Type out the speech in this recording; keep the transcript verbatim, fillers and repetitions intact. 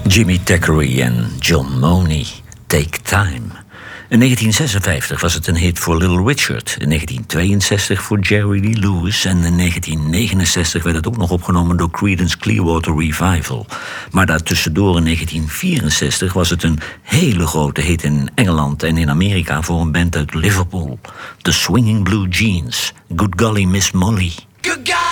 Jimmy Thackeray en John Money, Take Time. In negentien zesenvijftig was het een hit voor Little Richard. In negentien tweeënzestig voor Jerry Lee Lewis. En in negentien negenenzestig werd het ook nog opgenomen door Creedence Clearwater Revival. Maar daartussendoor in negentien vierenzestig was het een hele grote hit in Engeland en in Amerika voor een band uit Liverpool. The Swinging Blue Jeans. Good Golly Miss Molly. Good golly!